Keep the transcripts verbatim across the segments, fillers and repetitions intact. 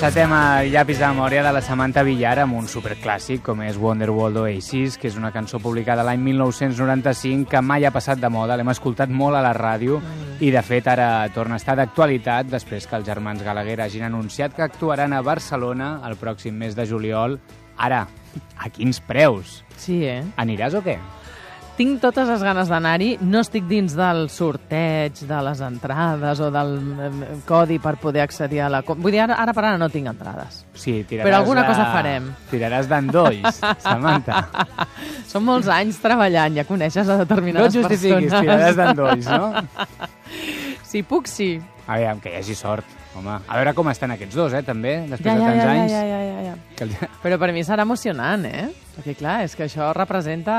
encetem el llapis de memòria de la Samantha Villar amb un superclàssic com és Wonderwall d'Oasis, que és una cançó publicada l'any mil nou-cents noranta-cinc que mai ha passat de moda, l'hem escoltat molt a la ràdio mm. i de fet ara torna a estar d'actualitat després que els germans Gallagher hagin anunciat que actuaran a Barcelona el pròxim mes de juliol. Ara, a quins preus? Sí, eh? Aniràs o què? Tinc totes les ganes d'anar-hi. No estic dins del sorteig, de les entrades o del codi per poder accedir a la... Vull dir, ara, ara per ara no tinc entrades. Sí, tiraràs però alguna de... cosa farem. Tiraràs d'endolls, Samantha. Són molts anys treballant, ja coneixes a determinades persones. No et justifiquis, persones. tiraràs d'endolls, no? Si puc, sí. Aviam, que hi hagi sort. Home, a veure com estan aquests dos, eh, també, després ja, ja, de tants ja, anys. Ja, ja, ja, ja. Que... Però per mi serà emocionant, eh? Perquè, clar, és que això representa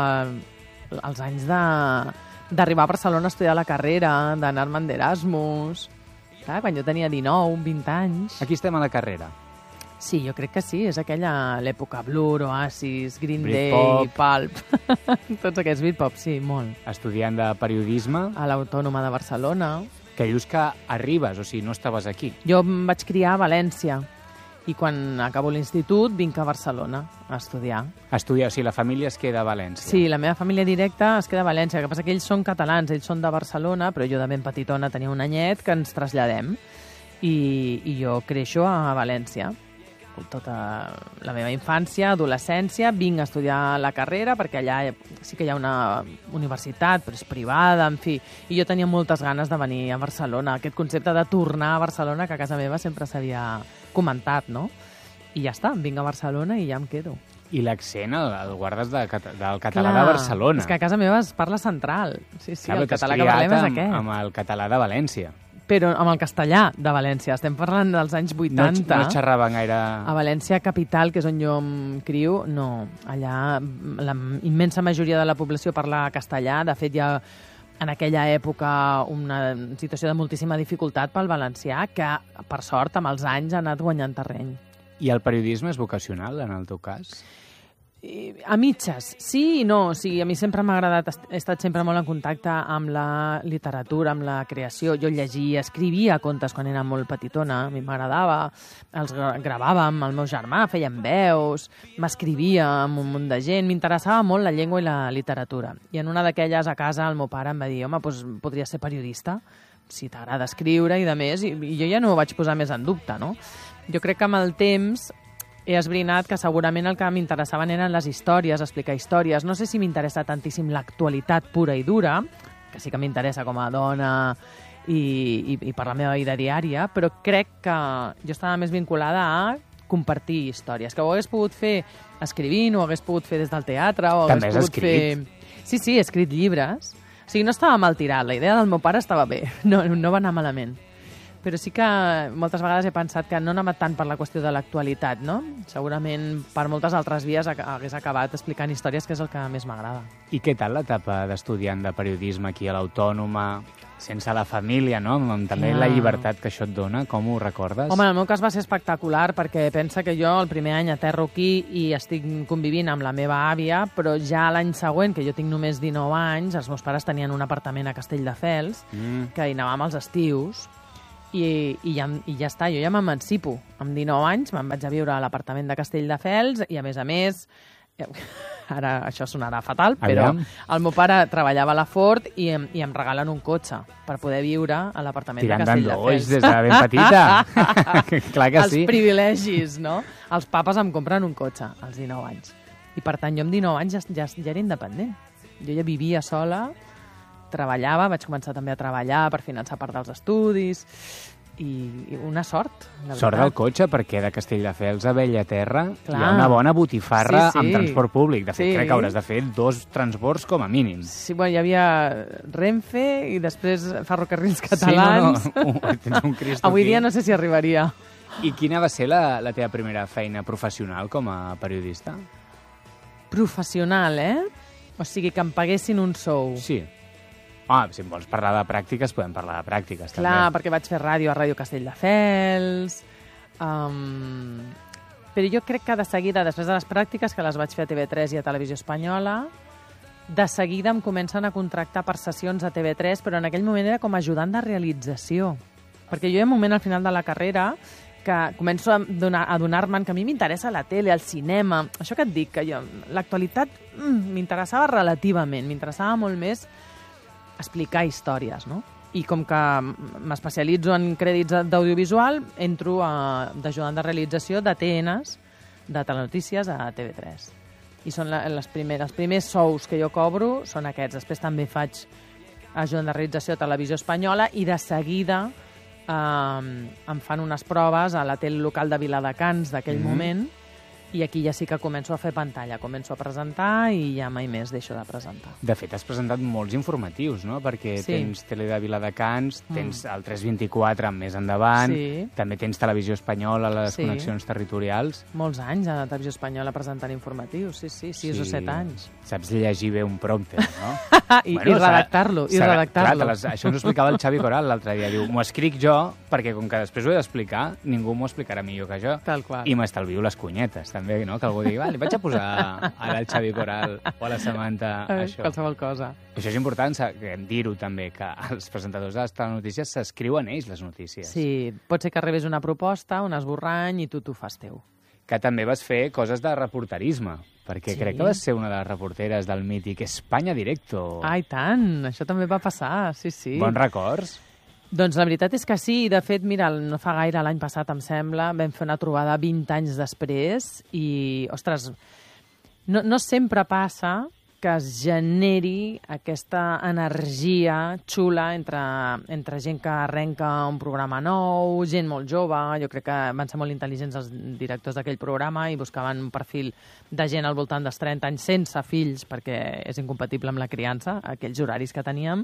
els anys d'arribar a Barcelona a estudiar la carrera, d'anar-me'n d'Erasmus. Clar, quan jo tenia dinou, vint anys. Aquí estem a la carrera. Sí, jo crec que sí. És aquella l'època Blur, Oasis, Green Britpop. Day, Pulp. Tots aquests Britpop, sí, molt. Estudiant de periodisme. A l'Autònoma de Barcelona. Que dius que arribes, o sigui, no estaves aquí. Jo em vaig criar a València i quan acabo l'institut vinc a Barcelona a estudiar. A estudiar, o sigui, la família es queda a València. Sí, la meva família directa es queda a València. El que passa que ells són catalans, ells són de Barcelona, però jo de ben petitona tenia un anyet que ens traslladem i, i jo creixo a València. Tota la meva infància, adolescència, vinc a estudiar la carrera perquè allà sí que hi ha una universitat, però és privada, en fi. I jo tenia moltes ganes de venir a Barcelona. Aquest concepte de tornar a Barcelona, que a casa meva sempre s'havia comentat, no? I ja està, vinc a Barcelona i ja em quedo. I l'accent el, el guardes de, del català Clar, de Barcelona. És que a casa meva es parla central. Sí, sí, Clar, el català que parlem és aquest. Amb, amb el català de València. Però amb el castellà de València. Estem parlant dels anys vuitanta. No, no xerraven gaire... A València capital, que és on jo em crio, no. Allà la immensa majoria de la població parla castellà. De fet, hi ha en aquella època una situació de moltíssima dificultat pel valencià que, per sort, amb els anys ha anat guanyant terreny. I el periodisme és vocacional, en el teu cas? A mitges, sí i no. O sigui, a mi sempre m'ha agradat, he estat sempre molt en contacte amb la literatura, amb la creació. Jo llegia, escrivia contes quan era molt petitona, a mi m'agradava, els gravàvem, el meu germà, fèiem veus, m'escrivia amb un munt de gent, m'interessava molt la llengua i la literatura. I en una d'aquelles a casa el meu pare em va dir, home, doncs podries ser periodista, si t'agrada escriure i de més, i, i jo ja no ho vaig posar més en dubte, no? Jo crec que amb el temps he esbrinat que segurament el que m'interessaven eren les històries, explicar històries. No sé si m'interessa tantíssim l'actualitat pura i dura, que sí que m'interessa com a dona i, i, i per la meva vida diària, però crec que jo estava més vinculada a compartir històries, que ho hagués pogut fer escrivint, ho hagués pogut fer des del teatre, o hagués També has pogut escrit. fer... Sí, sí, he escrit llibres. O sigui, no estava mal tirat, la idea del meu pare estava bé, no, no va anar malament. Però sí que moltes vegades he pensat que no anava tant per la qüestió de l'actualitat, no? Segurament per moltes altres vies hagués acabat explicant històries, que és el que més m'agrada. I què tal l'etapa d'estudiant de periodisme aquí a l'Autònoma, sense la família, no? Amb també Clar. la llibertat que això et dona, com ho recordes? Home, en el meu cas va ser espectacular, perquè pensa que jo el primer any aterro aquí i estic convivint amb la meva àvia, però ja l'any següent, que jo tinc només dinou anys, els meus pares tenien un apartament a Castelldefels, mm. que hi anàvem als estius, I, i, ja, i ja està, jo ja m'emancipo. Amb dinou anys me'n vaig a viure a l'apartament de Castelldefels i, a més a més, ara això sonarà fatal, però Aviam. el meu pare treballava a la Ford i em, i em regalen un cotxe per poder viure a l'apartament de Tirant Castelldefels. d'endolls des de ben petita. Clar que Els sí. privilegis, no? Els papes em compren un cotxe als dinou anys. I per tant, jo amb dinou anys ja, ja, ja era independent. Jo ja vivia sola, treballava, vaig començar també a treballar per finançar part dels estudis i, i una sort, la veritat. Sort del cotxe, perquè de Castelldefels a Bellaterra Clar. hi ha una bona botifarra Sí, sí. amb transport públic. De fet, Sí. crec que hauràs de fer dos transports com a mínim. Sí, bueno, hi havia Renfe i després ferrocarrils catalans. Sí, no, no. Tens un Cristo Avui aquí. dia no sé si arribaria. I quina va ser la, la teva primera feina professional com a periodista? Professional, eh? O sigui, que em paguessin un sou. Sí. Ah, si em vols parlar de pràctiques, podem parlar de pràctiques, Clar, també. perquè vaig fer ràdio a Ràdio Castelldefels. Um, però jo crec que de seguida, després de les pràctiques, que les vaig fer a T V tres i a Televisió Espanyola, de seguida em comencen a contractar per sessions a T V tres, però en aquell moment era com a ajudant de realització. Perquè jo hi ha un moment al final de la carrera que començo a donar- a adonar-me'n que a mi m'interessa la tele, el cinema, això que et dic, que jo, l'actualitat mm, m'interessava relativament, m'interessava molt més explicar històries, no? I com que m'especialitzo en crèdits d'audiovisual, entro a, d'ajudant de realització de T Ns, de telenotícies, a T V tres. I són la, les primeres, els primers sous que jo cobro són aquests. Després també faig ajudant de realització a Televisió Espanyola i de seguida eh, em fan unes proves a la tele local de Viladecans d'aquell mm-hmm. moment, i aquí ja sí que començo a fer pantalla, començo a presentar i ja mai més deixo de presentar. De fet, has presentat molts informatius, no? Perquè Sí. tens Tele de Viladecans, Mm. tens el tres vint-i-quatre més endavant, Sí. també tens Televisió Espanyola, les Sí. connexions territorials. Molts anys a la Televisió Espanyola presentant informatius, sí, sí, sis o set anys. Saps llegir bé un prompter, no? I, i redactar-lo, i s'ha- redactar-lo. Clar, te les, això ens ho explicava el Xavi Coral l'altre dia. Diu, m'ho escric jo, perquè com que després ho he d'explicar, ningú m'ho explicarà millor que jo. Tal qual. I m'estalvio les cunyetes, també, no? Que algú digui, vale, vaig a posar ara el Xavi Coral o a la Samantha Eh, això. Qualsevol cosa. Això és important sa- que dir-ho també, que els presentadors de les telenotícies s'escriuen ells les notícies. Sí, pot ser que rebés una proposta, un esborrany, i tu t'ho fas teu. Que també vas fer coses de reporterisme, perquè Sí. crec que vas ser una de les reporteres del mític Espanya Directo. Ai, tant, això també va passar, sí, sí. Bons records? Doncs la veritat és que sí, i de fet, mira, no fa gaire, l'any passat, em sembla, vam fer una trobada vint anys després i, ostres, no, no sempre passa que es generi aquesta energia xula entre, entre gent que arrenca un programa nou, gent molt jove. Jo crec que van ser molt intel·ligents els directors d'aquell programa i buscaven un perfil de gent al voltant dels trenta anys sense fills, perquè és incompatible amb la criança, aquells horaris que teníem.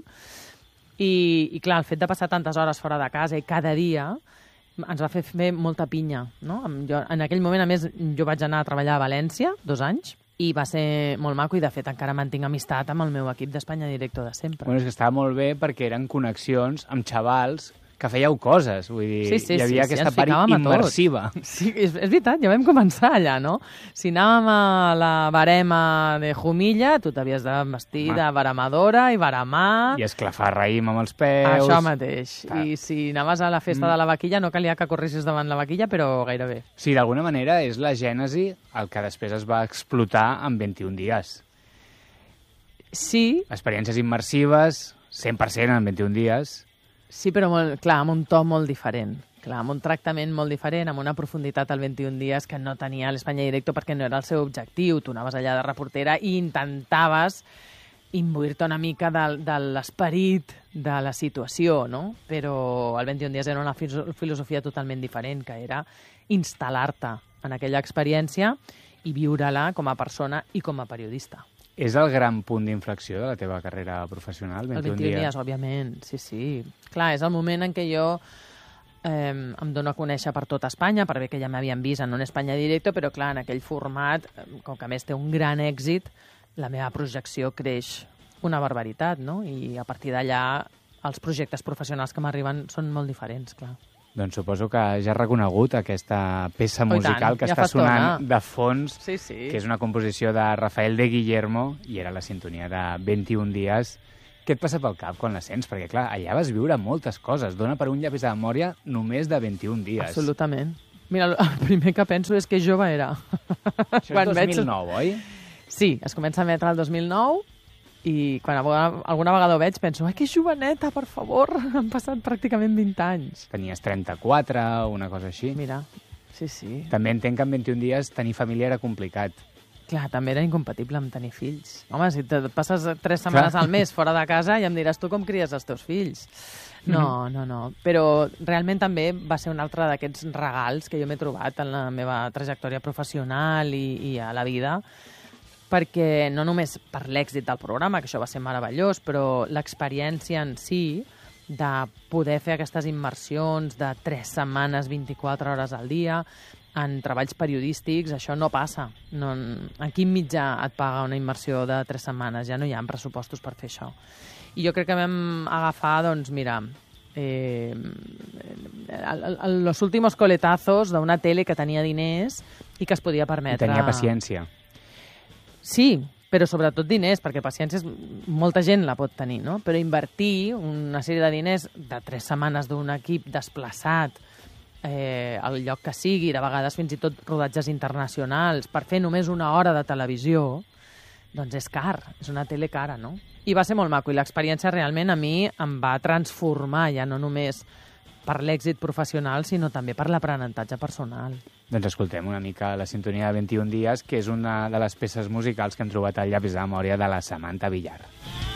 I, i clar, el fet de passar tantes hores fora de casa i cada dia ens va fer fer molta pinya, no? Em- Jo, en aquell moment, a més, jo vaig anar a treballar a València, dos anys, i va ser molt maco, i de fet encara mantinc amistat amb el meu equip d'Espanya Directo de sempre. Bueno, és que estava molt bé perquè eren connexions amb xavals que fèieu coses, vull dir, Sí, sí, hi havia sí, sí, aquesta ens part ficàvem a tots. immersiva. Sí, és, és veritat, ja vam començar allà, no? Si anàvem a la barema de Jumilla, tu t'havies de vestir Home. de baramadora i baramar. I esclafar raïm amb els peus. Això mateix. Clar. I si anaves a la festa Mm. de la vaquilla, no calia que corressis davant la vaquilla, però gairebé. Sí, d'alguna manera és la gènesi el que després es va explotar en vint-i-un dies. Sí, Experiències immersives, cent per cent en vint-i-un dies. sí, però molt, clar, amb un to molt diferent. Clar, amb un tractament molt diferent, amb una profunditat al vint-i-un dies que no tenia l'Espanya Directo perquè no era el seu objectiu. Tu anaves allà de reportera i intentaves imbuir-te una mica de, de l'esperit de la situació, no? Però el vint-i-un dies era una filo- filosofia totalment diferent, que era instal·lar-te en aquella experiència i viure-la com a persona i com a periodista. És el gran punt d'inflexió de la teva carrera professional, El vint-i-un vint-i-un dies. dies, òbviament, sí, sí. Clar, és el moment en què jo eh, em dono a conèixer per tot Espanya, per bé que ja m'havien vist en un Espanya Directo, però clar, en aquell format, eh, com que a més té un gran èxit, la meva projecció creix una barbaritat, no? I a partir d'allà els projectes professionals que m'arriben són molt diferents, clar. Doncs suposo que ja has reconegut aquesta peça Oh, i musical tant, que ja està fa estona. sonant de fons, Sí, sí. que és una composició de Rafael de Guillermo, i era la sintonia de vint-i-un dies. Què et passa pel cap quan la sents? Perquè, clar, allà vas viure moltes coses. Dona per un llapis de memòria només de vint-i-un dies. Absolutament. Mira, el primer que penso és que jove era. Això és dos mil nou, oi? Sí, es comença a emetre el dos mil nou i quan alguna, alguna vegada ho veig penso, ai, que joveneta, per favor, han passat pràcticament vint anys. Tenies trenta-quatre, una cosa així. Mira, sí, sí. També entenc que en vint-i-un dies tenir família era complicat. Clar, també era incompatible amb tenir fills. Home, si te passes tres setmanes Clar. al mes fora de casa ja em diràs tu com cries els teus fills. No, no, no. Però realment també va ser un altre d'aquests regals que jo m'he trobat en la meva trajectòria professional i, i a la vida, perquè no només per l'èxit del programa, que això va ser meravellós, però l'experiència en si de poder fer aquestes immersions de tres setmanes, vint-i-quatre hores al dia, en treballs periodístics, això no passa. No, en quin mitjà et paga una immersió de tres setmanes? Ja no hi ha pressupostos per fer això. I jo crec que vam agafar, doncs, mira, eh, el, el, los últimos coletazos d'una tele que tenia diners i que es podia I permetre... tenia paciència. Sí, però sobretot diners, perquè paciència és, molta gent la pot tenir, no? Però invertir una sèrie de diners de tres setmanes d'un equip desplaçat eh, el lloc que sigui, de vegades fins i tot rodatges internacionals, per fer només una hora de televisió, doncs és car, és una tele cara, no? I va ser molt maco, i l'experiència realment a mi em va transformar, ja no només per l'èxit professional, sinó també per l'aprenentatge personal. Doncs escoltem una mica la sintonia de vint i un dies, que és una de les peces musicals que han trobat al llapis de memòria de la Samantha Villar.